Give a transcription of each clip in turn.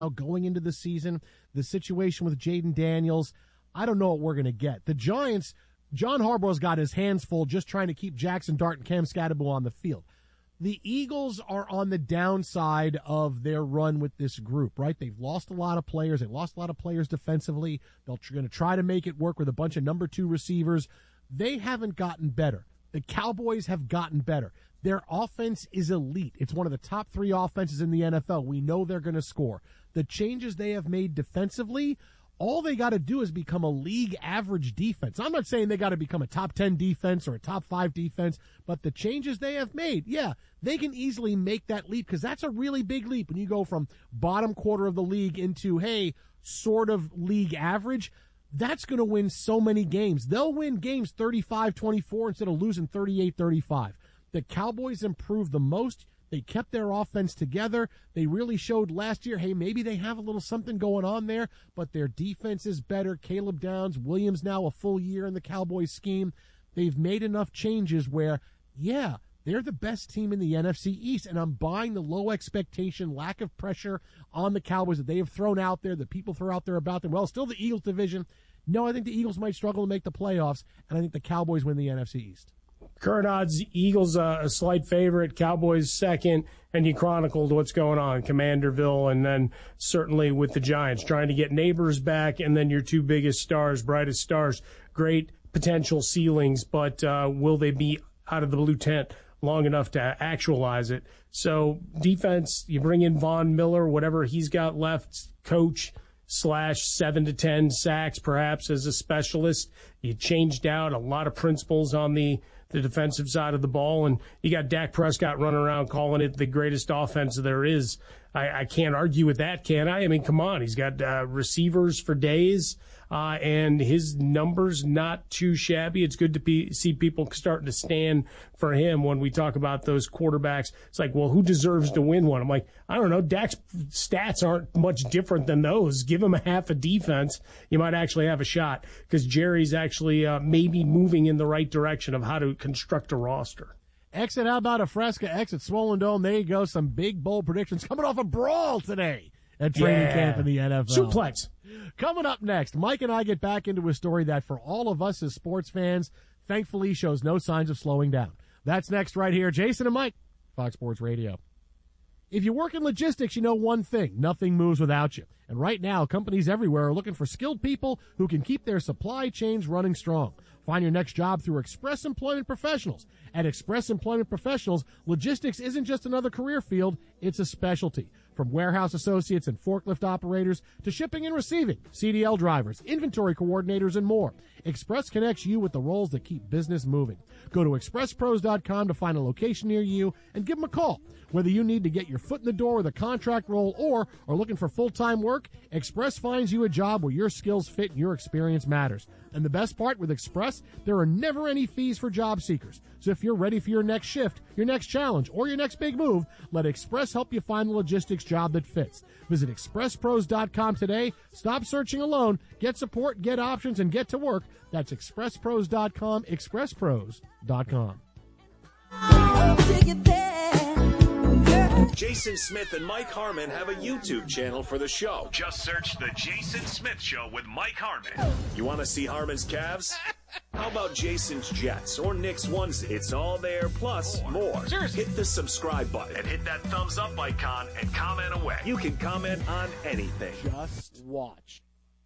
going into the season, the situation with Jaden Daniels, I don't know what we're going to get. The Giants, John Harbaugh's got his hands full just trying to keep Jackson Dart and Cam Scatterbo on the field. The Eagles are on the downside of their run with this group, right? They've lost a lot of players. They've lost a lot of players defensively. They're going to try to make it work with a bunch of number 2 receivers. They haven't gotten better. The Cowboys have gotten better. Their offense is elite. It's one of the top 3 offenses in the NFL. We know they're going to score. The changes they have made defensively, all they got to do is become a league average defense. I'm not saying they got to become a top 10 defense or a top 5 defense, but the changes they have made, yeah, they can easily make that leap because that's a really big leap. When you go from bottom quarter of the league into, hey, sort of league average, that's going to win so many games. They'll win games 35-24 instead of losing 38-35. The Cowboys improved the most. They kept their offense together. They really showed last year, hey, maybe they have a little something going on there, but their defense is better. Caleb Downs, Williams now a full year in the Cowboys scheme. They've made enough changes where, yeah, they're the best team in the NFC East, and I'm buying the low expectation, lack of pressure on the Cowboys that they have thrown out there, that people throw out there about them. Well, still the Eagles division. No, I think the Eagles might struggle to make the playoffs, and I think the Cowboys win the NFC East. Current odds, Eagles a slight favorite, Cowboys second, and you chronicled what's going on, Commanderville, and then certainly with the Giants, trying to get Neighbors back, and then your 2 biggest stars, brightest stars, great potential ceilings, but will they be out of the blue tent long enough to actualize it? So defense, you bring in Von Miller, whatever he's got left, coach / 7 to 10 sacks perhaps as a specialist. You changed out a lot of principles on the defensive side of the ball, and you got Dak Prescott running around calling it the greatest offense there is. I can't argue with that, can I? I mean, come on. He's got receivers for days, and his numbers not too shabby. It's good to see people starting to stand for him when we talk about those quarterbacks. It's like, well, who deserves to win one? I'm like, I don't know. Dak's stats aren't much different than those. Give him a half a defense. You might actually have a shot because Jerry's actually maybe moving in the right direction of how to construct a roster. Exit, how about a Fresca? Exit Swollen Dome. There you go. Some big, bold predictions coming off a brawl today at training camp in the NFL. Suplex. Coming up next, Mike and I get back into a story that for all of us as sports fans, thankfully shows no signs of slowing down. That's next right here. Jason and Mike, Fox Sports Radio. If you work in logistics, you know one thing. Nothing moves without you. And right now, companies everywhere are looking for skilled people who can keep their supply chains running strong. Find your next job through Express Employment Professionals. At Express Employment Professionals, logistics isn't just another career field, it's a specialty. From warehouse associates and forklift operators to shipping and receiving, CDL drivers, inventory coordinators, and more, Express connects you with the roles that keep business moving. Go to expresspros.com to find a location near you and give them a call. Whether you need to get your foot in the door with a contract role or are looking for full-time work, Express finds you a job where your skills fit and your experience matters. And the best part with Express, there are never any fees for job seekers. So if you're ready for your next shift, your next challenge, or your next big move, let Express help you find the logistics job that fits. Visit expresspros.com today. Stop searching alone. Get support, get options, and get to work. That's expresspros.com, expresspros.com. Jason Smith and Mike Harmon have a YouTube channel for the show. Just search The Jason Smith Show with Mike Harmon. You want to see Harmon's calves? How about Jason's Jets or Nick's onesie? It's all there, plus more. Seriously. Hit the subscribe button. And hit that thumbs up icon and comment away. You can comment on anything. Just watch.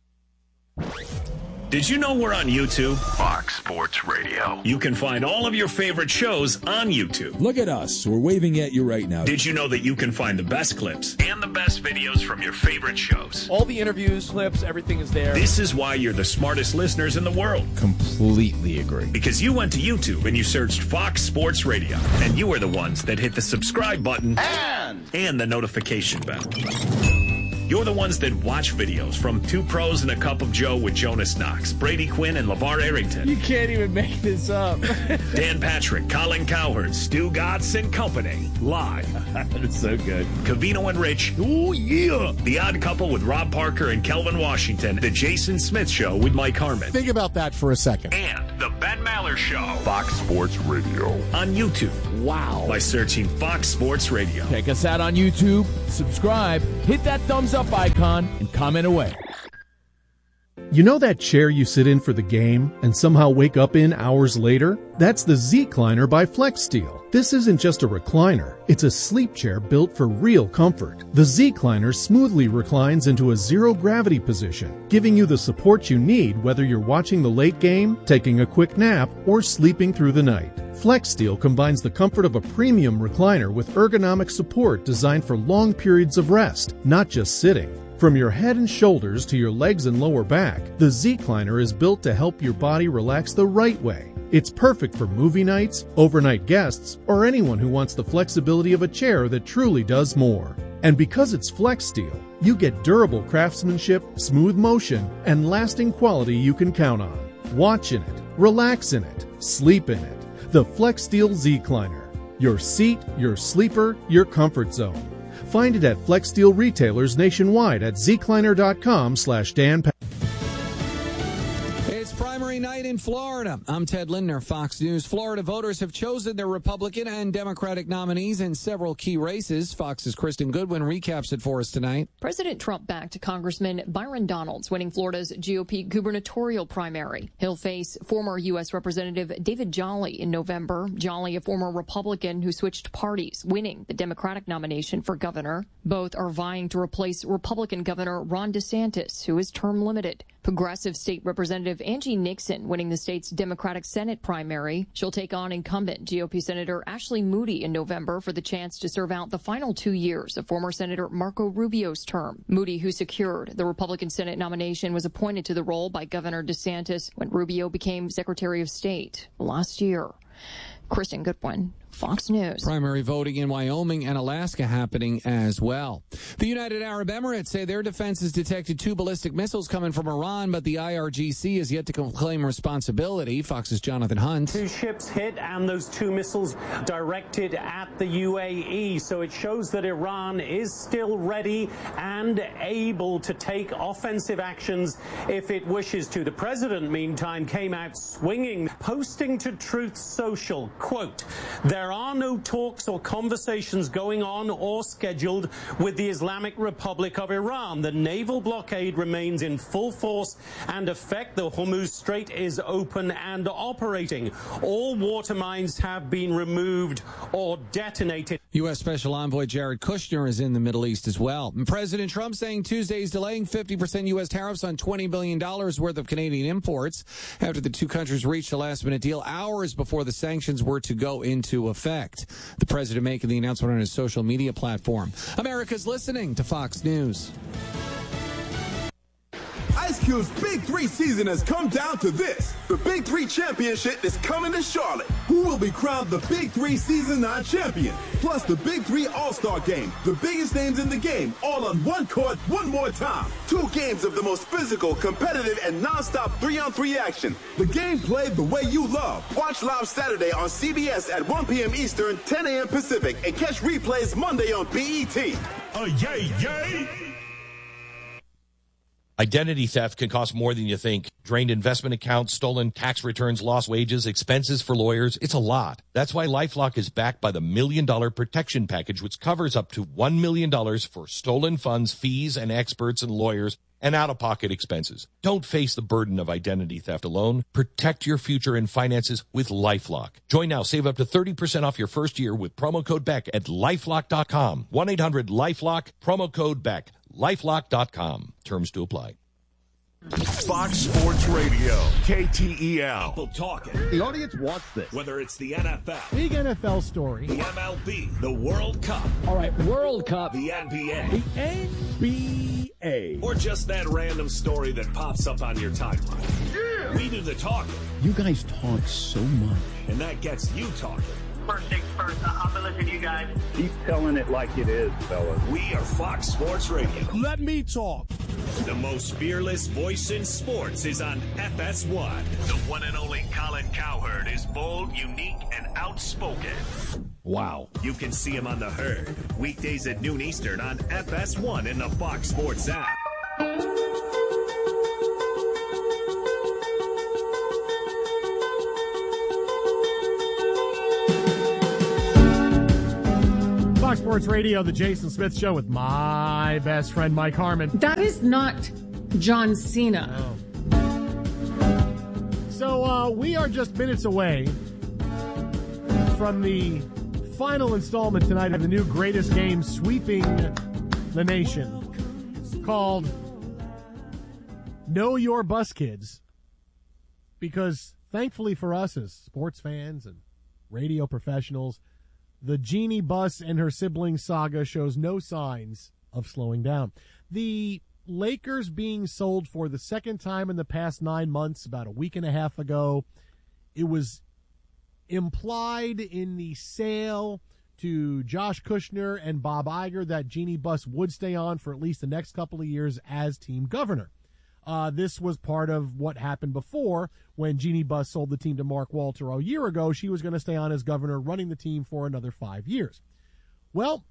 Did you know we're on YouTube? Fox Sports Radio. You can find all of your favorite shows on YouTube. Look at us. We're waving at you right now. Did you know that you can find the best clips And the best videos from your favorite shows. All the interviews, clips, everything is there. This is why you're the smartest listeners in the world. Completely agree. Because you went to YouTube and you searched Fox Sports Radio. And you are the ones that hit the subscribe button and the notification bell. You're the ones that watch videos from Two Pros and a Cup of Joe with Jonas Knox, Brady Quinn, and LeVar Arrington. You can't even make this up. Dan Patrick, Colin Cowherd, Stu Gatz and Company. Live. It's so good. Covino and Rich. Oh, yeah. The Odd Couple with Rob Parker and Kelvin Washington. The Jason Smith Show with Mike Harmon. Think about that for a second. And The Ben Maller Show. Fox Sports Radio. On YouTube. Wow. By searching Fox Sports Radio. Check us out on YouTube. Subscribe. Hit that thumbs up icon and comment away. You know that chair you sit in for the game and somehow wake up in hours later? That's the Z-Cliner by FlexSteel. This isn't just a recliner. It's a sleep chair built for real comfort. The Z-Cliner smoothly reclines into a zero-gravity position, giving you the support you need whether you're watching the late game, taking a quick nap, or sleeping through the night. FlexSteel combines the comfort of a premium recliner with ergonomic support designed for long periods of rest, not just sitting. From your head and shoulders to your legs and lower back, the Z-Cliner is built to help your body relax the right way. It's perfect for movie nights, overnight guests, or anyone who wants the flexibility of a chair that truly does more. And because it's FlexSteel, you get durable craftsmanship, smooth motion, and lasting quality you can count on. Watch in it, relax in it, sleep in it. The FlexSteel Z-Cliner. Your seat, your sleeper, your comfort zone. Find it at FlexSteel retailers nationwide at zcliner.com/Dan. It's primary night in Florida. I'm Ted Lindner, Fox News. Florida voters have chosen their Republican and Democratic nominees in several key races. Fox's Kristen Goodwin recaps it for us tonight. President Trump backed Congressman Byron Donalds, winning Florida's GOP gubernatorial primary. He'll face former U.S. Representative David Jolly in November. Jolly, a former Republican who switched parties, winning the Democratic nomination for governor. Both are vying to replace Republican Governor Ron DeSantis, who is term limited. Progressive State Representative Angie Nixon winning the state's Democratic Senate primary. She'll take on incumbent GOP Senator Ashley Moody in November for the chance to serve out the final 2 years of former Senator Marco Rubio's term. Moody, who secured the Republican Senate nomination, was appointed to the role by Governor DeSantis when Rubio became Secretary of State last year. Kristen Goodwin, Fox News. Primary voting in Wyoming and Alaska happening as well. The United Arab Emirates say their defense has detected 2 ballistic missiles coming from Iran, but the IRGC is yet to claim responsibility. Fox's Jonathan Hunt. 2 ships hit and those 2 missiles directed at the UAE. So it shows that Iran is still ready and able to take offensive actions if it wishes to. The president, meantime, came out swinging, posting to Truth Social, quote, "There are no talks or conversations going on or scheduled with the Islamic Republic of Iran. The naval blockade remains in full force and effect. The Hormuz Strait is open and operating. All water mines have been removed or detonated." U.S. Special Envoy Jared Kushner is in the Middle East as well. And President Trump saying Tuesday is delaying 50% U.S. tariffs on $20 billion worth of Canadian imports after the 2 countries reached a last-minute deal hours before the sanctions were to go into effect. The president making the announcement on his social media platform. America's listening to Fox News. Ice Cube's Big 3 season has come down to this. The Big 3 Championship is coming to Charlotte. Who will be crowned the Big 3 Season 9 champion? Plus the Big 3 All-Star Game. The biggest names in the game, all on one court, one more time. 2 games of the most physical, competitive, and non-stop 3-on-3 action. The game played the way you love. Watch live Saturday on CBS at 1 p.m. Eastern, 10 a.m. Pacific, and catch replays Monday on BET. Yay, yay! Identity theft can cost more than you think. Drained investment accounts, stolen tax returns, lost wages, expenses for lawyers. It's a lot. That's why LifeLock is backed by the $1 Million Protection Package, which covers up to $1 million for stolen funds, fees, and experts and lawyers, and out-of-pocket expenses. Don't face the burden of identity theft alone. Protect your future and finances with LifeLock. Join now. Save up to 30% off your first year with promo code BECK at LifeLock.com. 1-800-LifeLock, promo code BECK. LifeLock.com. Terms to apply. Fox Sports Radio, KTEL. People talking. The audience wants this. Whether it's the NFL, big NFL story, the MLB, the World Cup. All right, World Cup. The NBA. The NBA. Or just that random story that pops up on your timeline. Yeah. We do the talking. You guys talk so much. And that gets you talking. First things first, I'll be listening to you guys. Keep telling it like it is, fellas. We are Fox Sports Radio. Let me talk. The most fearless voice in sports is on FS1. The one and only Colin Cowherd is bold, unique, and outspoken. Wow. You can see him on The Herd, weekdays at noon Eastern on FS1 in the Fox Sports app. Fox Sports Radio, the Jason Smith Show with my best friend, Mike Harmon. That is not John Cena. Oh. So we are just minutes away from the final installment tonight of the new Greatest Game sweeping the nation called Know Your Bus Kids. Because thankfully for us as sports fans and radio professionals, the Jeannie Buss and her siblings saga shows no signs of slowing down. The Lakers being sold for the second time in the past 9 months, about a week and a half ago, it was implied in the sale to Josh Kushner and Bob Iger that Jeannie Buss would stay on for at least the next couple of years as team governor. This was part of what happened before when Jeannie Buss sold the team to Mark Walter a year ago. She was going to stay on as governor, running the team for another 5 years. Well,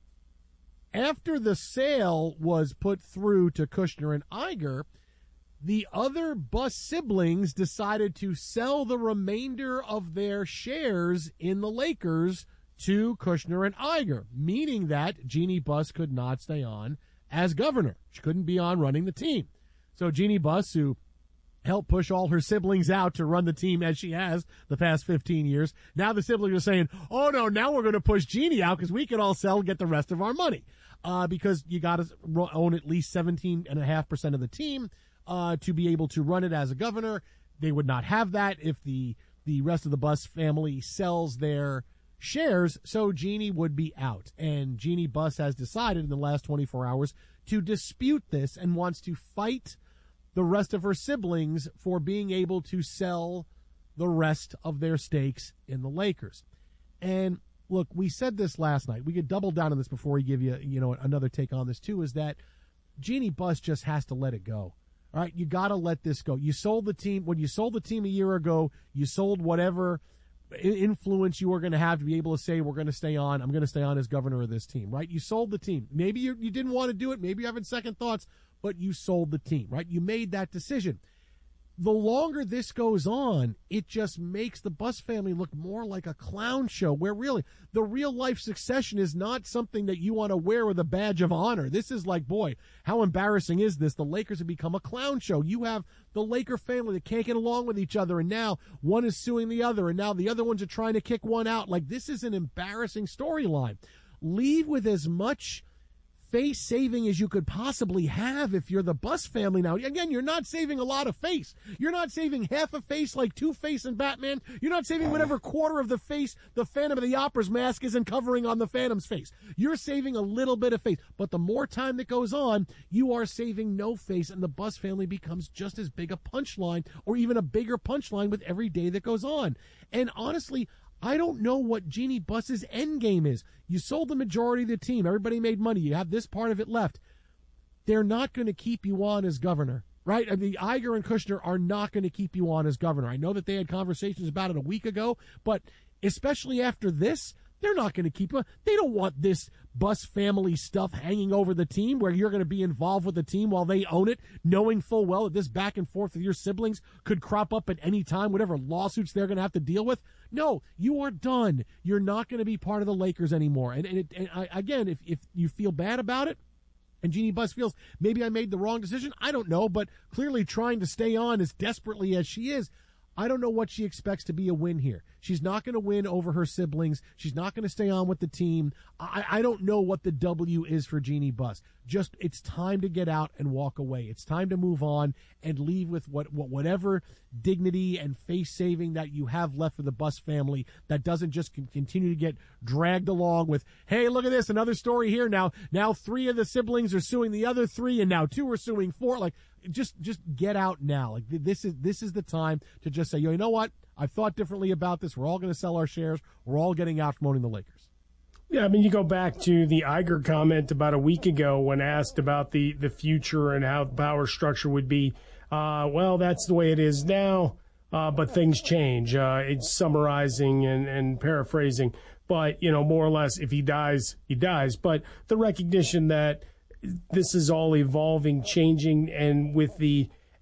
after the sale was put through to Kushner and Iger, the other Buss siblings decided to sell the remainder of their shares in the Lakers to Kushner and Iger, meaning that Jeannie Buss could not stay on as governor. She couldn't be on running the team. So Jeannie Buss, who helped push all her siblings out to run the team as she has the past 15 years, now the siblings are saying, oh, no, now we're going to push Jeannie out because we can all sell and get the rest of our money. Because you got to own at least 17.5% of the team to be able to run it as a governor. They would not have that if the rest of the Buss family sells their shares, so Jeannie would be out. And Jeannie Buss has decided in the last 24 hours to dispute this and wants to fight the rest of her siblings for being able to sell the rest of their stakes in the Lakers. And look, we said this last night. We could double down on this before we give you, another take on this too, is that Jeannie Buss just has to let it go. All right, you got to let this go. You sold the team. When you sold the team a year ago, you sold whatever influence you were going to have to be able to say, we're going to stay on. I'm going to stay on as governor of this team, right? You sold the team. Maybe you didn't want to do it. Maybe you're having second thoughts, but you sold the team, right? You made that decision. The longer this goes on, it just makes the Buss family look more like a clown show, where really the real life succession is not something that you want to wear with a badge of honor. This is like, boy, how embarrassing is this? The Lakers have become a clown show. You have the Laker family that can't get along with each other, and now one is suing the other, and now the other ones are trying to kick one out. Like, this is an embarrassing storyline. Leave with as much face saving as you could possibly have if you're the Buss family now. Again, you're not saving a lot of face. You're not saving half a face like Two-Face and Batman. You're not saving whatever quarter of the face the Phantom of the Opera's mask isn't covering on the Phantom's face. You're saving a little bit of face. But the more time that goes on, you are saving no face, and the Buss family becomes just as big a punchline, or even a bigger punchline with every day that goes on. And honestly, I don't know what Jeannie Buss's end game is. You sold the majority of the team. Everybody made money. You have this part of it left. They're not going to keep you on as governor, right? I mean, Iger and Kushner are not going to keep you on as governor. I know that they had conversations about it a week ago, but especially after this, they're not going to keep you. They don't want this Buss family stuff hanging over the team where you're going to be involved with the team while they own it, knowing full well that this back and forth with your siblings could crop up at any time, whatever lawsuits they're going to have to deal with. No, you are done. You're not going to be part of the Lakers anymore. And again, if you feel bad about it, and Jeannie Buss feels maybe I made the wrong decision, I don't know, but clearly trying to stay on as desperately as she is, I don't know what she expects to be a win here. She's not going to win over her siblings. She's not going to stay on with the team. I don't know what the W is for Jeannie Buss. Just, it's time to get out and walk away. It's time to move on and leave with whatever dignity and face saving that you have left for the Buss family, that doesn't just continue to get dragged along with, hey, look at this, another story here. Now 3 of the siblings are suing the other 3, and now 2 are suing 4. Like, just get out now. Like, this is the time to just say, you know what? I've thought differently about this. We're all going to sell our shares. We're all getting out from owning the Lakers. Yeah, I mean, you go back to the Iger comment about a week ago when asked about the future and how the power structure would be. Well, that's the way it is now, but things change. It's summarizing and paraphrasing. But, more or less, if he dies, he dies. But the recognition that this is all evolving, changing, and with the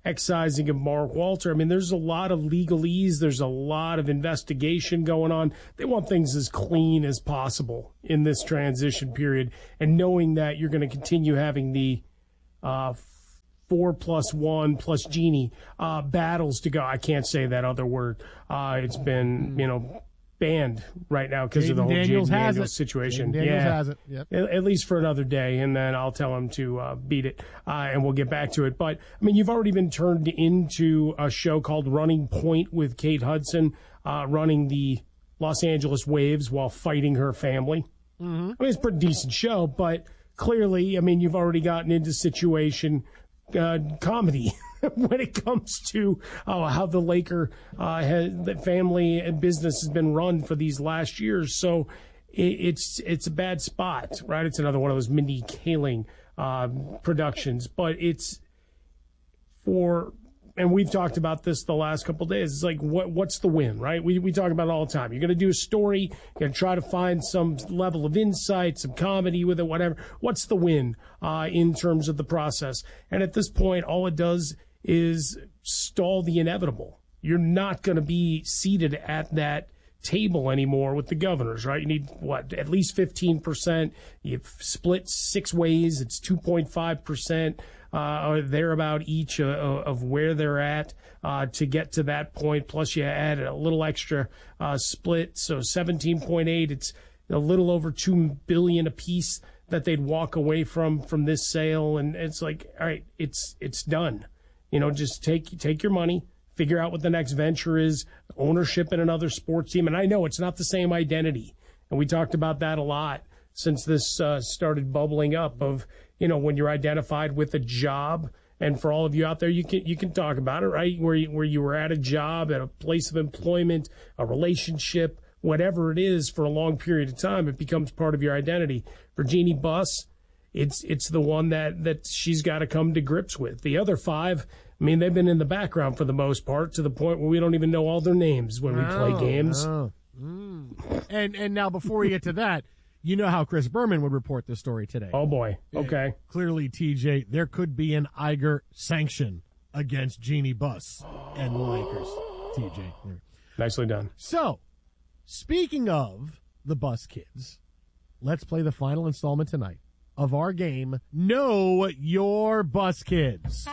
excising of Mark Walter. I mean, there's a lot of legalese. There's a lot of investigation going on. They want things as clean as possible in this transition period. And knowing that you're going to continue having the 4+1 plus Genie battles to go. I can't say that other word. It's been, banned right now because of the whole Jaden Daniels situation. Daniels has it. Yep. At least for another day, and then I'll tell him to beat it, and we'll get back to it. But, I mean, you've already been turned into a show called Running Point with Kate Hudson, running the Los Angeles Waves while fighting her family. Mm-hmm. I mean, it's a pretty decent show, but clearly, I mean, you've already gotten into situation comedy when it comes to how the Laker the family and business has been run for these last years. So it's a bad spot, right? It's another one of those Mindy Kaling productions, but it's for. And we've talked about this the last couple of days. It's like, what's the win, right? We talk about it all the time. You're going to do a story. You're going to try to find some level of insight, some comedy with it, whatever. What's the win in terms of the process? And at this point, all it does is stall the inevitable. You're not going to be seated at that table anymore with the governors, right? You need, at least 15%. You've split 6 ways. It's 2.5%. Or thereabout each of where they're at to get to that point. Plus, you add a little extra split, so 17.8. It's a little over $2 billion apiece that they'd walk away from this sale, and it's like, all right, it's done. Just take your money, figure out what the next venture is, ownership in another sports team, and I know it's not the same identity, and we talked about that a lot since this started bubbling up of. When you're identified with a job, and for all of you out there, you can talk about it, right? Where you were at a job, at a place of employment, a relationship, whatever it is, for a long period of time, it becomes part of your identity. For Jeannie Buss, it's the one that she's got to come to grips with. The other 5, I mean, they've been in the background for the most part, to the point where we don't even know all their names when we play games. And now, before we get to that. You know how Chris Berman would report this story today. Oh, boy. Okay. Clearly, TJ, there could be an Iger sanction against Jeannie Buss and the Lakers. TJ. Nicely done. So, speaking of the Buss kids, let's play the final installment tonight of our game, Know Your Buss Kids.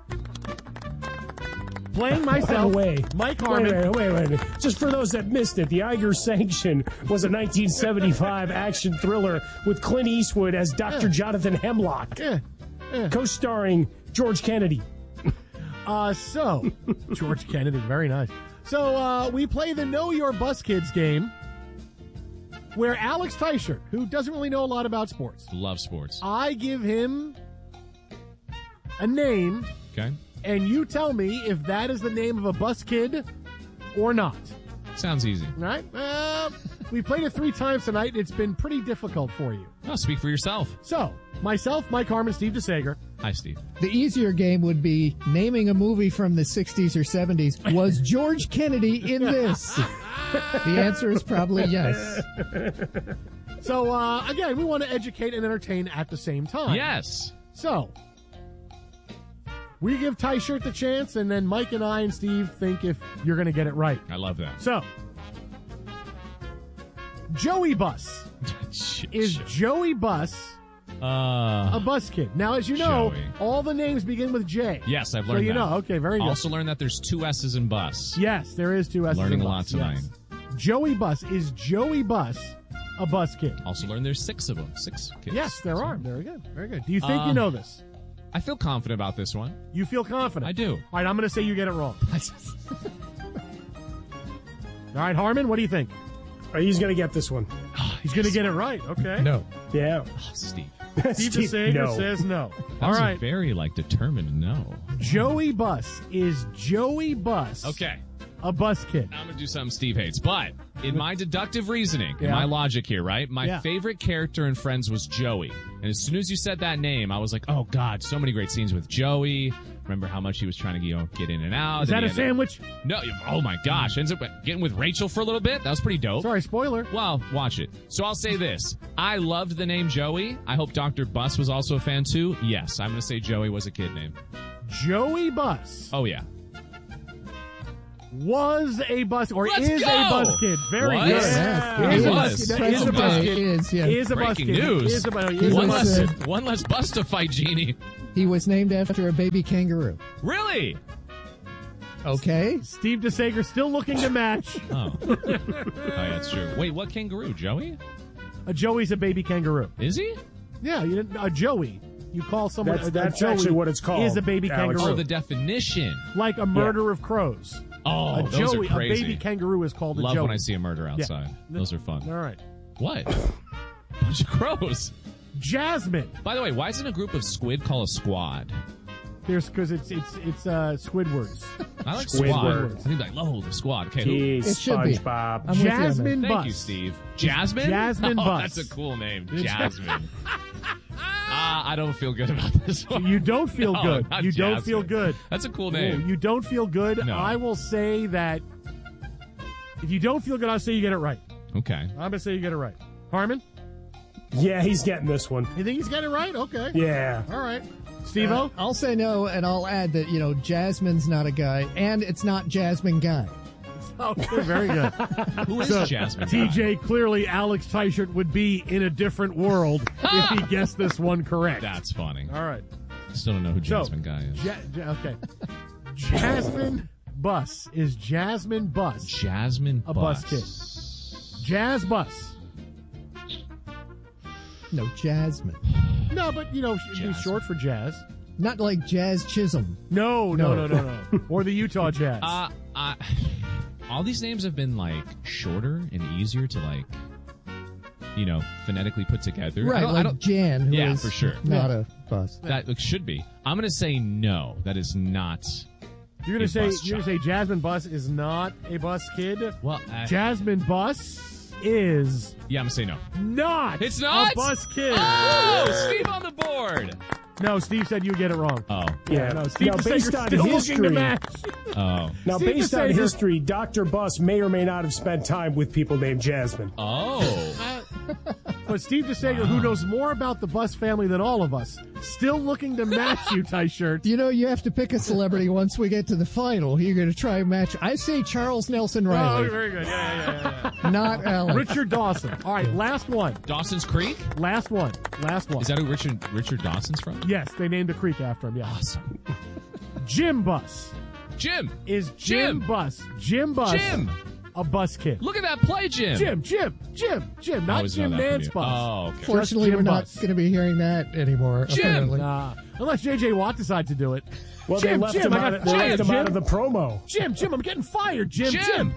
Playing myself, Mike Harmon. Wait. Just for those that missed it, the Iger Sanction was a 1975 action thriller with Clint Eastwood as Dr. Jonathan Hemlock, co-starring George Kennedy. George Kennedy, very nice. So we play the Know Your Buss Kids game, where Alex Teichert, who doesn't really know a lot about sports, love sports, I give him a name. Okay. And you tell me if that is the name of a bus kid or not. Sounds easy. All right. We played it 3 times tonight, and it's been pretty difficult for you. Oh, speak for yourself. So, myself, Mike Harmon, Steve DeSager. Hi, Steve. The easier game would be naming a movie from the 60s or 70s. Was George Kennedy in this? The answer is probably yes. So, again, we want to educate and entertain at the same time. Yes. So, we give Teichert the chance, and then Mike and I and Steve think if you're going to get it right. I love that. So, Joey Buss. Is Joey Buss a bus kid? Now, as you know, Joey. all the names begin with J. Yes, I've learned so you that. know. Okay, very good. Also learned that there's 2 S's in bus. Yes, there is 2 S's Learning in a lot bus. tonight. Yes. Joey Buss. Is Joey Buss a bus kid? Also learned there's 6 of them. 6 kids. Yes, there are. Very good. Very good. Do you think you know this? I feel confident about this one. You feel confident? I do. All right, I'm going to say you get it wrong. All right, Harmon, what do you think? He's going to get this one. He's going to get it right. Okay. No. Yeah. Oh, Steve. Steve DeSager says no. That All was right. a very, determined no. Joey Buss. Is Joey Buss Okay. a bus kid? I'm going to do something Steve hates. But in my deductive reasoning, in my logic here, right? My favorite character in Friends was Joey. And as soon as you said that name, I was like, oh, God, so many great scenes with Joey. Remember how much he was trying to get in and out. Is that a sandwich? No. Oh, my gosh. Ends up getting with Rachel for a little bit. That was pretty dope. Sorry, spoiler. Well, watch it. So I'll say this. I loved the name Joey. I hope Dr. Buss was also a fan, too. Yes, I'm going to say Joey was a kid name. Joey Buss. Oh, yeah. Was a bus or Let's is go! a bus kid. Very Was? good. Yeah. Is He a was. bus kid. Is a bus kid. Is a bus Breaking kid. news. Is a bus kid. One less bus to fight, Jeannie. He was named after a baby kangaroo. Really? Okay. Steve DeSager still looking to match. Oh, yeah, that's true. Wait, what kangaroo? Joey? Joey's a baby kangaroo. Is he? Yeah, you didn't. A Joey. You call someone. That's Joey actually what it's called. Is a baby Alex. kangaroo. Oh, the definition. Like a murder of crows. Oh, a those Joey, are crazy. A baby kangaroo is called a Love Joey. when I see a murder outside. Yeah. Those are fun. All right. What? Bunch of crows. Jasmine. By the way, why isn't a group of squid called a squad? There's because it's Squidwards. I like Squidward. squad. I think like, the squad. Okay, Jeez, It should be. SpongeBob. I'm with you on that. Jasmine Buss. Thank you, Steve. Jasmine? Jasmine Oh, Buss. that's a cool name. Jasmine. I don't feel good about this one. You don't feel No, good. not You don't Jasmine. feel good. That's a cool Oh, name. you don't feel good. No. I will say that if you don't feel good, I'll say you get it right. Okay. I'm going to say you get it right. Harmon? Yeah, he's getting this one. You think he's getting it right? Okay. Yeah. All right. Steve-O? I'll say no, and I'll add that, Jasmine's not a guy, and it's not Jasmine Guy. Okay, very good. Who is So, Jasmine? TJ, clearly Alex Teichert would be in a different world if he guessed this one correct. That's funny. All right. Still don't know who Jasmine Guy is. Okay. Jasmine Buss. Is Jasmine Buss Jasmine a bus kid? Jazz Buss. No, Jasmine. No, but, it'd be short for Jazz. Not like Jazz Chisholm. No. Or the Utah Jazz. All these names have been shorter and easier to phonetically put together. Right, like Jan, who is for sure. not a bus. That should be. I'm going to say no. That is not. You're gonna say Jasmine Buss is not a bus kid? Well, Jasmine Buss is. Yeah, I'm gonna say no. Not. It's not a bus kid. Oh, Steve on the board. No, Steve said you get it wrong. Oh, Yeah. No, Steve based DeSager's on still history. looking to match. oh, Now, Steve based on DeSager- history, Dr. Buss may or may not have spent time with people named Jasmine. oh. But Steve DeSager, who knows more about the Buss family than all of us, still looking to match you, Teichert. You have to pick a celebrity once we get to the final. You're going to try and match. I say Charles Nelson Oh, Riley, very good. Yeah. not Alex. Richard Dawson. All right, last one. Dawson's Creek. Last one. Is that who Richard Dawson's from? Yes, they named a creek after him. Yeah. Awesome. Jim Buss. Jim. Is Jim Buss. Jim Buss. Jim. A bus kid. Look at that play, Jim. Jim. I Not always know Jim that from Nance you. Buss. Oh, okay. Fortunately, Jim we're not Buss. going to be hearing that anymore. Jim. Apparently. Unless J.J. Watt decides to do it. Well, Jim, they left Jim, him, I out, got of, they left him fired, out of the promo. Jim, I'm getting fired. Jim.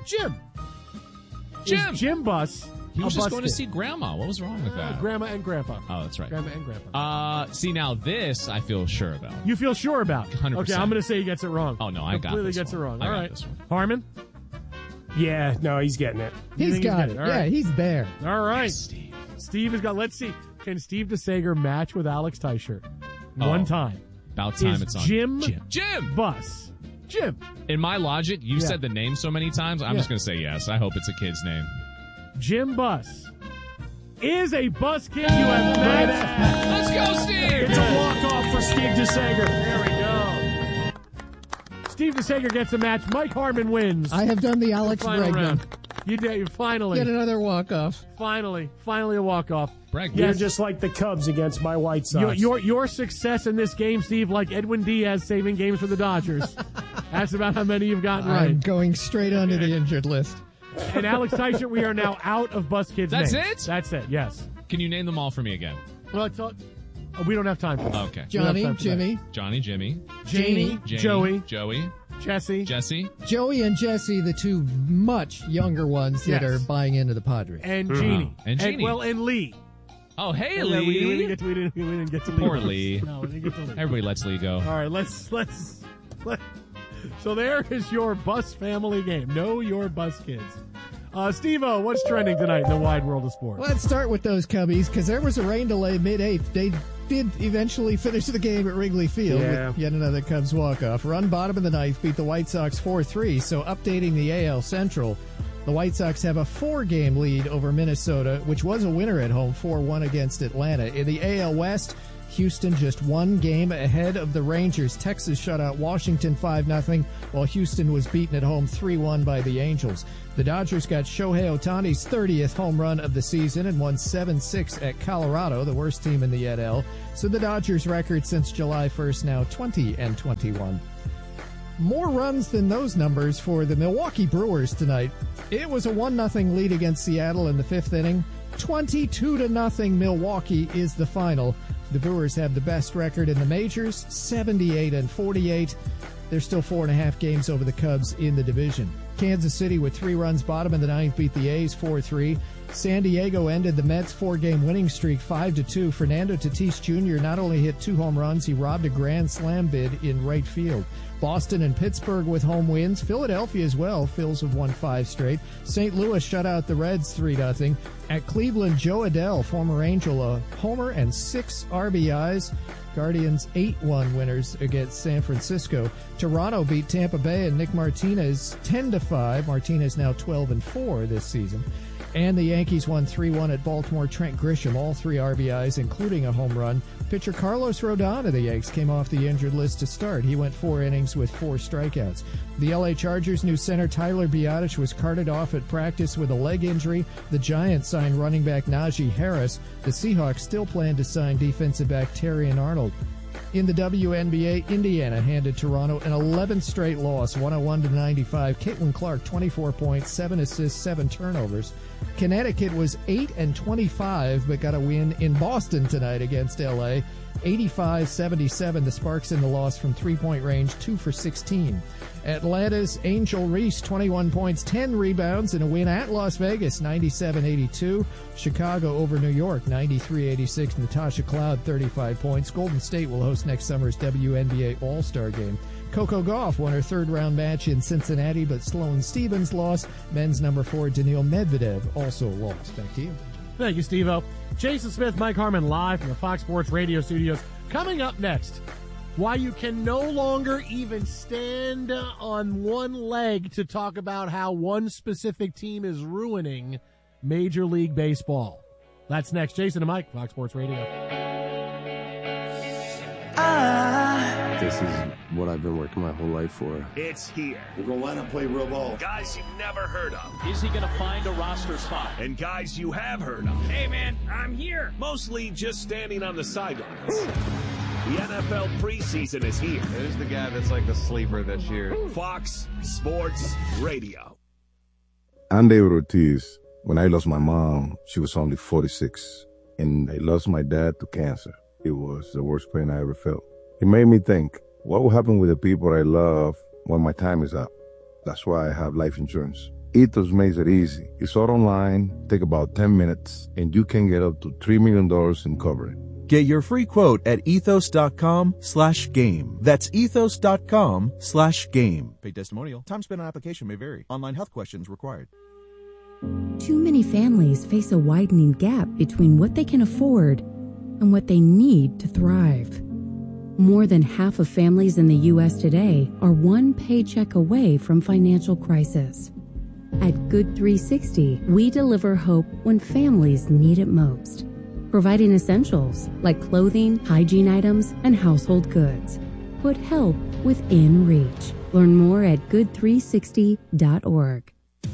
Is Jim Buss. He was a just bus going kid? to see Grandma. What was wrong with that? Grandma and Grandpa. Oh, that's right. Grandma and Grandpa. See, now this I feel sure about. You feel sure about? 100%. Okay, I'm going to say he gets it wrong. Oh, no, I got Completely this gets one. it wrong. I All got right. this one. Harmon? Yeah, no, he's getting it. You He's think got getting it. All Yeah, right. he's there. All right. Yes, Steve. Steve has got, let's see. Can Steve DeSager match with Alex Teichert? One time. About time Is it's on. Jim Buss. Jim. In my logic, you Yeah. said the name so many times, I'm Yeah. just going to say yes. I hope it's a kid's name. Jim Buss is a bus kid. You have matched. Let's go, Steve! It's a walk-off for Steve DeSager. There we go. Steve DeSager gets a match. Mike Harmon wins. I have done the Alex Final Bregman. round. You did. Finally. Get another walk-off. Finally a walk-off. Bregman. You're Yes. just like the Cubs against my White Sox. Your success in this game, Steve, like Edwin Diaz saving games for the Dodgers. That's about how many you've gotten I'm right. going straight onto the injured list. And Alex Teichert, we are now out of Bus Kids' That's names. it? That's it, yes. Can you name them all for me again? Well, we don't have time for that. Okay. Johnny, time for that. Jimmy, Johnny, Jimmy, Janie, Joey, Jesse, Joey and Jesse, the two much younger ones that Yes. are buying into the Padres. and Jeannie. And Jeannie. And Lee. Oh, hey, Yeah, Lee. we didn't get to Lee. Poor Lee. No, we didn't get to Lee. Everybody lets Lee go. All right, let's. So there is your Bus family game. Know your Bus Kids. Steve-O, what's trending tonight in the wide world of sports? Let's start with those Cubbies, because there was a rain delay mid-8th. They did eventually finish the game at Wrigley Field with yet another Cubs walk-off. Run bottom of the ninth, beat the White Sox 4-3, so updating the AL Central, the White Sox have a 4-game lead over Minnesota, which was a winner at home, 4-1 against Atlanta. In the AL West, Houston just one game ahead of the Rangers. Texas shut out Washington 5-0, while Houston was beaten at home 3-1 by the Angels. The Dodgers got Shohei Ohtani's 30th home run of the season and won 7-6 at Colorado, the worst team in the NL. So the Dodgers' record since July 1st now 20-21. More runs than those numbers for the Milwaukee Brewers tonight. It was a 1-0 lead against Seattle in the fifth inning. 22-0 Milwaukee is the final. The Brewers have the best record in the majors, 78-48. They're still 4.5 games over the Cubs in the division. Kansas City with 3 runs bottom of the ninth beat the A's 4-3. San Diego ended the Mets' 4-game winning streak 5-2. Fernando Tatis Jr. not only hit 2 home runs, he robbed a grand slam bid in right field. Boston and Pittsburgh with home wins. Philadelphia as well. Phils have won 5 straight. St. Louis shut out the Reds 3-0. At Cleveland, Joe Adell, former Angel, a homer and 6 RBIs. Guardians 8-1 winners against San Francisco. Toronto beat Tampa Bay and Nick Martinez 10-5. Martinez now 12-4 this season. And the Yankees won 3-1 at Baltimore. Trent Grisham, all 3 RBIs, including a home run. Pitcher Carlos Rodon of the Yanks came off the injured list to start. He went 4 innings with 4 strikeouts. The LA Chargers' new center Tyler Biadasz was carted off at practice with a leg injury. The Giants signed running back Najee Harris. The Seahawks still plan to sign defensive back Terrion Arnold. In the WNBA, Indiana handed Toronto an 11th straight loss, 101-95. Caitlin Clark, 24 points, 7 assists, 7 turnovers. Connecticut was 8-25, but got a win in Boston tonight against LA. 85-77, the Sparks in the loss from three-point range, 2 for 16. Atlanta's Angel Reese, 21 points, 10 rebounds, and a win at Las Vegas, 97-82. Chicago over New York, 93-86. Natasha Cloud, 35 points. Golden State will host next summer's WNBA All-Star Game. Coco Gauff won her third-round match in Cincinnati, but Sloane Stephens lost. Men's number 4, Daniil Medvedev, also lost. Back to you. Thank you, Steve-O. Jason Smith, Mike Harmon, live from the Fox Sports Radio studios. Coming up next, why you can no longer even stand on one leg to talk about how one specific team is ruining Major League Baseball. That's next. Jason and Mike, Fox Sports Radio. This is what I've been working my whole life for. It's here. We're going to line up, play real ball. Guys you've never heard of. Is he going to find a roster spot? And guys you have heard of. Hey, man, I'm here. Mostly just standing on the sidelines. The NFL preseason is here. Who's the guy that's like the sleeper this year? Fox Sports Radio. I'm David Ortiz. When I lost my mom, she was only 46. And I lost my dad to cancer. It was the worst pain I ever felt. It made me think, what will happen with the people I love when my time is up? That's why I have life insurance. Ethos makes it easy. It's all online, take about 10 minutes, and you can get up to $3 million in coverage. Get your free quote at ethos.com/game. That's ethos.com/game. Paid testimonial. Time spent on application may vary. Online health questions required. Too many families face a widening gap between what they can afford and what they need to thrive. More than half of families in the U.S. today are one paycheck away from financial crisis. At Good 360, we deliver hope when families need it most, providing essentials like clothing, hygiene items, and household goods. Put help within reach. Learn more at good360.org.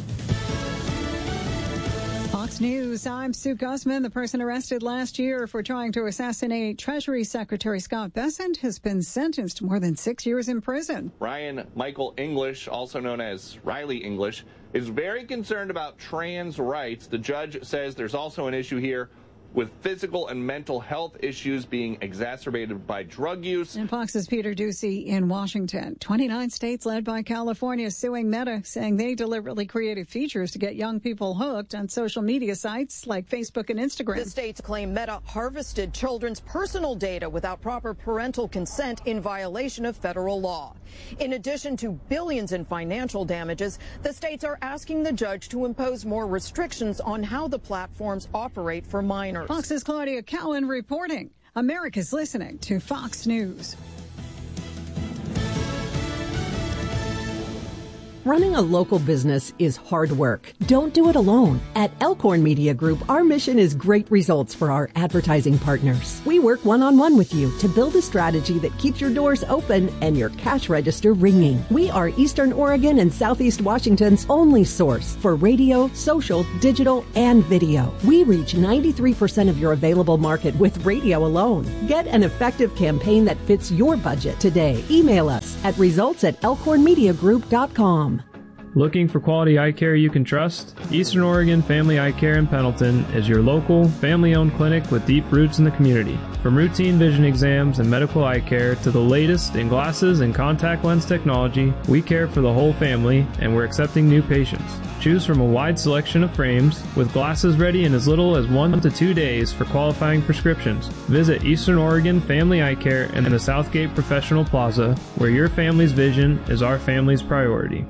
Fox News, I'm Sue Guzman. The person arrested last year for trying to assassinate Treasury Secretary Scott Bessent has been sentenced to more than 6 years in prison. Ryan Michael English, also known as Riley English, is very concerned about trans rights. The judge says there's also an issue here with physical and mental health issues being exacerbated by drug use. And Fox's Peter Ducey in Washington. 29 states led by California suing Meta, saying they deliberately created features to get young people hooked on social media sites like Facebook and Instagram. The states claim Meta harvested children's personal data without proper parental consent in violation of federal law. In addition to billions in financial damages, the states are asking the judge to impose more restrictions on how the platforms operate for minors. Fox's Claudia Cowan reporting. America's listening to Fox News. Running a local business is hard work. Don't do it alone. At Elkhorn Media Group, our mission is great results for our advertising partners. We work one-on-one with you to build a strategy that keeps your doors open and your cash register ringing. We are Eastern Oregon and Southeast Washington's only source for radio, social, digital, and video. We reach 93% of your available market with radio alone. Get an effective campaign that fits your budget today. Email us at results@elkhornmediagroup.com. Looking for quality eye care you can trust? Eastern Oregon Family Eye Care in Pendleton is your local, family-owned clinic with deep roots in the community. From routine vision exams and medical eye care to the latest in glasses and contact lens technology, we care for the whole family and we're accepting new patients. Choose from a wide selection of frames with glasses ready in as little as 1 to 2 days for qualifying prescriptions. Visit Eastern Oregon Family Eye Care in the Southgate Professional Plaza, where your family's vision is our family's priority.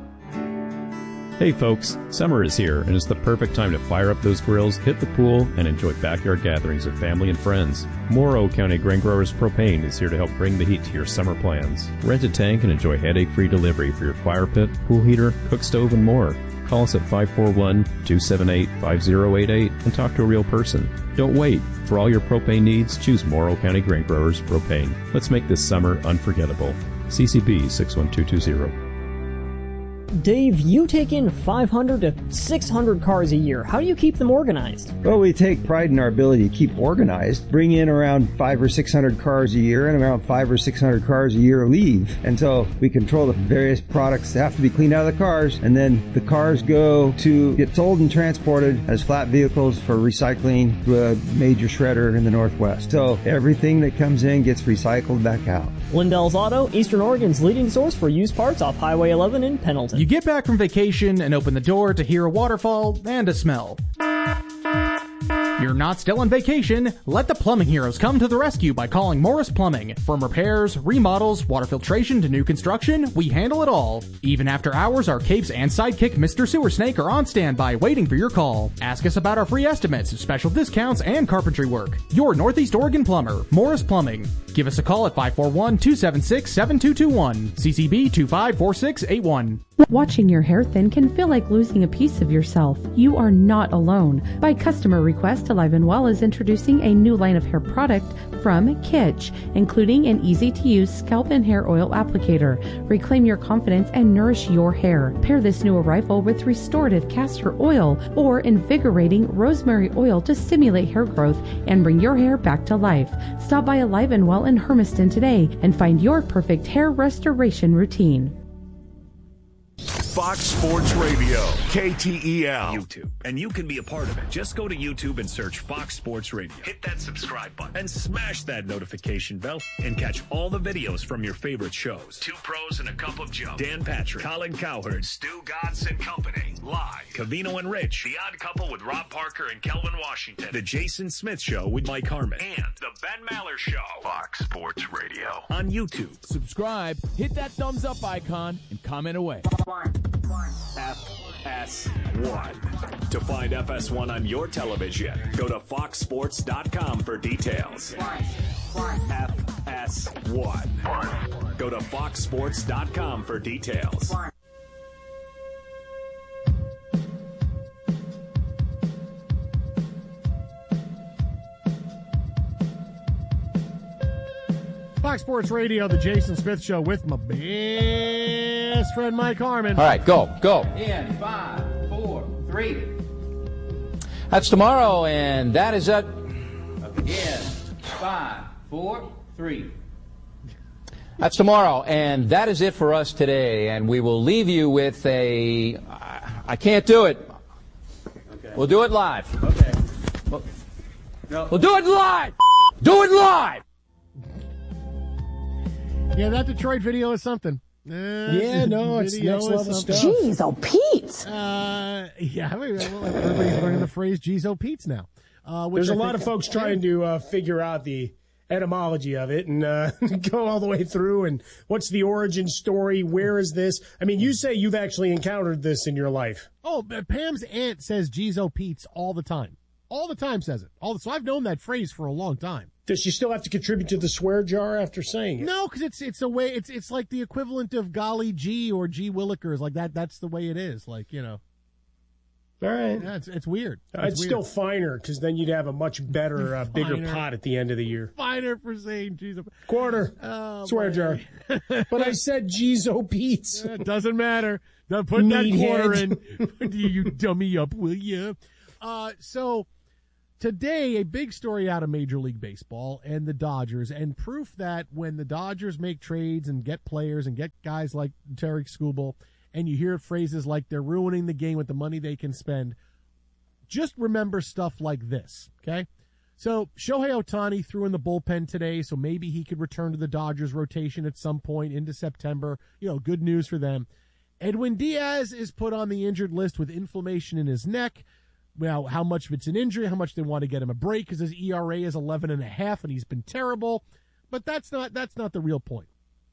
Hey folks, summer is here and it's the perfect time to fire up those grills, hit the pool, and enjoy backyard gatherings with family and friends. Morrow County Grain Growers Propane is here to help bring the heat to your summer plans. Rent a tank and enjoy headache-free delivery for your fire pit, pool heater, cook stove, and more. Call us at 541-278-5088 and talk to a real person. Don't wait. For all your propane needs, choose Morrow County Grain Growers Propane. Let's make this summer unforgettable. CCB 61220. Dave, you take in 500 to 600 cars a year. How do you keep them organized? Well, we take pride in our ability to keep organized. Bring in around 500 or 600 cars a year, and around 500 or 600 cars a year leave. And so we control the various products that have to be cleaned out of the cars, and then the cars go to get sold and transported as flat vehicles for recycling to a major shredder in the Northwest. So everything that comes in gets recycled back out. Lindell's Auto, Eastern Oregon's leading source for used parts off Highway 11 in Pendleton. You get back from vacation and open the door to hear a waterfall and a smell. You're not still on vacation. Let the plumbing heroes come to the rescue by calling Morris Plumbing. From repairs, remodels, water filtration to new construction, we handle it all. Even after hours, our capes and sidekick Mr. Sewer Snake are on standby waiting for your call. Ask us about our free estimates, special discounts, and carpentry work. Your Northeast Oregon plumber, Morris Plumbing. Give us a call at 541-276-7221. CCB 254681. Watching your hair thin can feel like losing a piece of yourself. You are not alone. By customer request, Alive and Well is introducing a new line of hair product from Kitsch, including an easy-to-use scalp and hair oil applicator. Reclaim your confidence and nourish your hair. Pair this new arrival with restorative castor oil or invigorating rosemary oil to stimulate hair growth and bring your hair back to life. Stop by Alive and Well in Hermiston today and find your perfect hair restoration routine. Fox Sports Radio, KTEL, YouTube. And you can be a part of it. Just go to YouTube and search Fox Sports Radio. Hit that subscribe button and smash that notification bell and catch all the videos from your favorite shows. Two Pros and a Cup of Joe. Dan Patrick, Colin Cowherd, Stu Gatz and Company. Live. Covino and Rich. The Odd Couple with Rob Parker and Kelvin Washington. The Jason Smith Show with Mike Harmon. And The Ben Maller Show. Fox Sports Radio. On YouTube. Subscribe, hit that thumbs up icon, and comment away. FS1. To find FS1 on your television, go to foxsports.com for details. FS1. Go to foxsports.com for details. Fox Sports Radio, the Jason Smith Show with my best friend Mike Harmon. All right, go. In 5, 4, 3. That's tomorrow, and that is it. Again, 5, 4, 3. That's tomorrow, and that is it for us today. And we will leave you with a. I can't do it. Okay. We'll do it live. Okay. We'll do it live. Do it live. Yeah, that Detroit video is something. Yeah, no, it's next level stuff. Jeez, oh, Pete. Yeah, everybody's learning the phrase "Jeez, oh, Pete's" now. There's a lot of folks trying to figure out the etymology of it and go all the way through and what's the origin story, where is this? I mean, you say you've actually encountered this in your life. Oh, Pam's aunt says "Jeez, oh, Pete's" all the time. All the time says it. So I've known that phrase for a long time. Does she still have to contribute to the swear jar after saying it? No, because it's a way. It's like the equivalent of golly gee or gee willikers, like that. That's the way it is. Like, you know. All right. Yeah, it's weird. It's weird. Still finer because then you'd have a much better, bigger pot at the end of the year. Finer for saying Jesus. Quarter. Swear jar. But I said Jeez-O Pete's. It doesn't matter. Don't put that quarter in. You dummy up, will you? So today, a big story out of Major League Baseball and the Dodgers, and proof that when the Dodgers make trades and get players and get guys like Tarek Skubal, and you hear phrases like they're ruining the game with the money they can spend, just remember stuff like this, okay? So Shohei Ohtani threw in the bullpen today, so maybe he could return to the Dodgers rotation at some point into September. You know, good news for them. Edwin Diaz is put on the injured list with inflammation in his neck. Well, how much of it's an injury, how much they want to get him a break because his ERA is 11.5 and he's been terrible. But that's not the real point.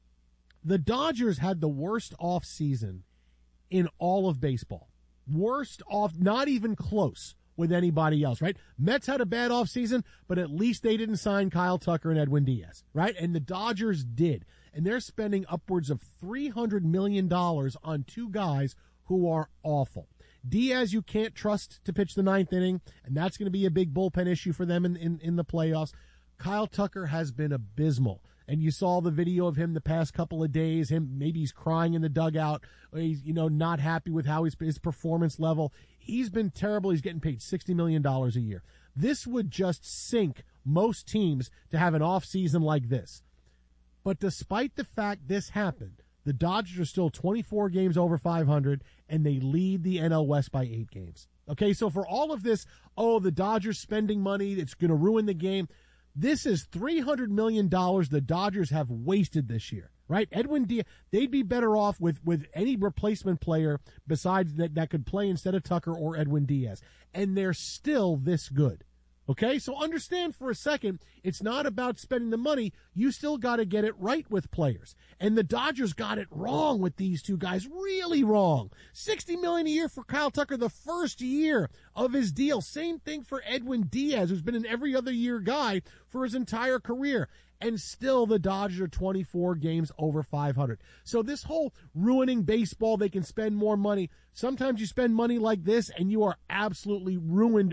The Dodgers had the worst offseason in all of baseball. Worst off, not even close with anybody else, right? Mets had a bad offseason, but at least they didn't sign Kyle Tucker and Edwin Diaz, right? And the Dodgers did. And they're spending upwards of $300 million on two guys who are awful. Diaz, you can't trust to pitch the ninth inning, and that's going to be a big bullpen issue for them in the playoffs. Kyle Tucker has been abysmal, and you saw the video of him the past couple of days. Maybe he's crying in the dugout. He's not happy with how his performance level. He's been terrible. He's getting paid $60 million a year. This would just sink most teams to have an off season like this. But despite the fact this happened, the Dodgers are still 24 games over 500, and they lead the NL West by 8 games. Okay, so for all of this, the Dodgers spending money, it's going to ruin the game. This is $300 million the Dodgers have wasted this year, right? Edwin Diaz, they'd be better off with any replacement player besides that could play instead of Tucker or Edwin Diaz. And they're still this good. Okay, so understand for a second, it's not about spending the money. You still got to get it right with players. And the Dodgers got it wrong with these two guys, really wrong. $60 million a year for Kyle Tucker the first year of his deal. Same thing for Edwin Diaz, who's been an every other year guy for his entire career. And still the Dodgers are 24 games over 500. So this whole ruining baseball, they can spend more money. Sometimes you spend money like this and you are absolutely ruined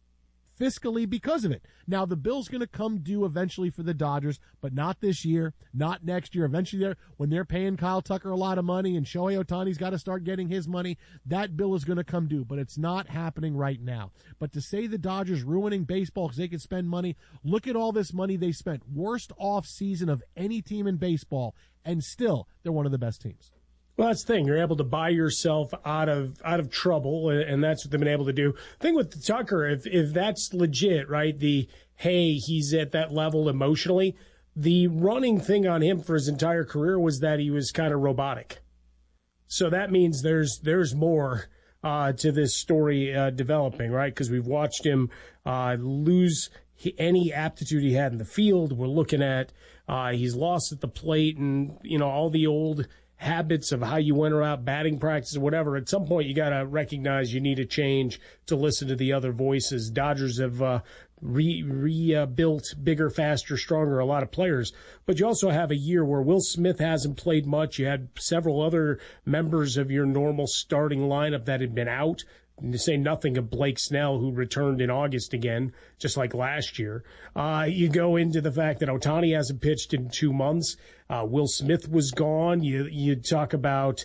fiscally because of it. Now, the bill's going to come due eventually for the Dodgers, but not this year, not next year. Eventually, when they're paying Kyle Tucker a lot of money and Shohei Ohtani's got to start getting his money, that bill is going to come due, but it's not happening right now. But to say the Dodgers ruining baseball because they can spend money, look at all this money they spent. Worst off season of any team in baseball, and still, they're one of the best teams. Well, that's the thing. You're able to buy yourself out of trouble, and that's what they've been able to do. The thing with Tucker, if that's legit, right, he's at that level emotionally, the running thing on him for his entire career was that he was kind of robotic. So that means there's more to this story developing, right, because we've watched him lose any aptitude he had in the field. We're looking at he's lost at the plate and, all the old habits of how you went around batting practice or whatever. At some point, you got to recognize you need a change to listen to the other voices. Dodgers have rebuilt bigger, faster, stronger, a lot of players. But you also have a year where Will Smith hasn't played much. You had several other members of your normal starting lineup that had been out. To say nothing of Blake Snell, who returned in August again, just like last year. You go into the fact that Ohtani hasn't pitched in 2 months. Will Smith was gone. You talk about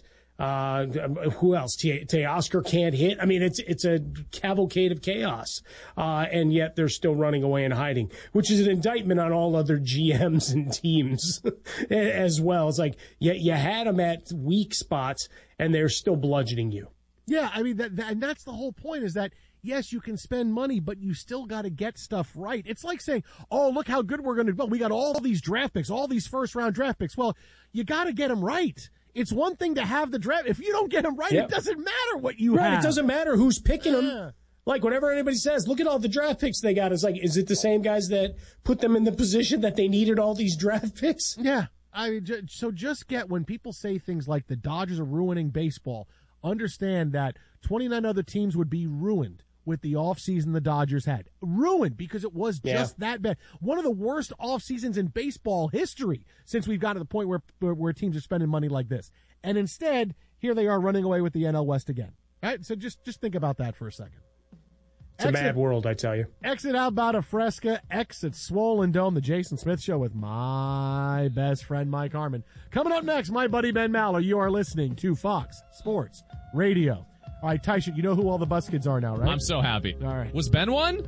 who else? Teoscar can't hit. I mean, it's a cavalcade of chaos, and yet they're still running away and hiding, which is an indictment on all other GMs and teams as well. It's like you had them at weak spots, and they're still bludgeoning you. Yeah, I mean, and that's the whole point is that, yes, you can spend money, but you still got to get stuff right. It's like saying, oh, look how good we're going to do. We got all these draft picks, all these first-round draft picks. Well, you got to get them right. It's one thing to have the draft. If you don't get them right, It doesn't matter what you have. Right, it doesn't matter who's picking them. Like, whenever anybody says, look at all the draft picks they got, it's like, is it the same guys that put them in the position that they needed all these draft picks? Yeah. I mean, so just get, when people say things like the Dodgers are ruining baseball, understand that 29 other teams would be ruined with the offseason the Dodgers had. Ruined because it was just that bad. One of the worst off seasons in baseball history since we've got to the point where teams are spending money like this. And instead, here they are running away with the NL West again. All right, so just think about that for a second. It's a mad world, I tell you. Exit Alberta Fresca, exit Swollen Dome, the Jason Smith Show with my best friend Mike Harmon. Coming up next, my buddy Ben Maller. You are listening to Fox Sports Radio. All right, Tyson, you know who all the bus kids are now, right? I'm so happy. All right. Was Ben one?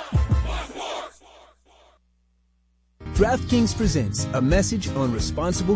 DraftKings presents a message on responsible